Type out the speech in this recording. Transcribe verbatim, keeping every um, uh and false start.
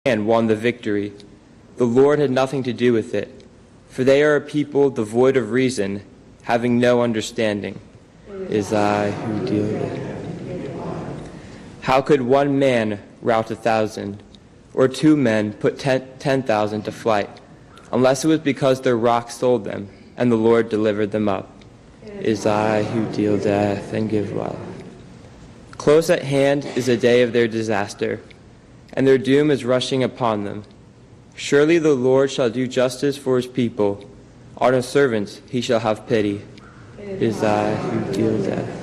man won the victory. The Lord had nothing to do with it, for they are a people devoid of reason, having no understanding. It is I who deal with it. How could one man rout a thousand, or two men put ten, ten thousand to flight, unless it was because their rock sold them, and the Lord delivered them up? It is I who deal death and give life. Close at hand is the day of their disaster, and their doom is rushing upon them. Surely the Lord shall do justice for his people. On his servants he shall have pity. It is I who deal death.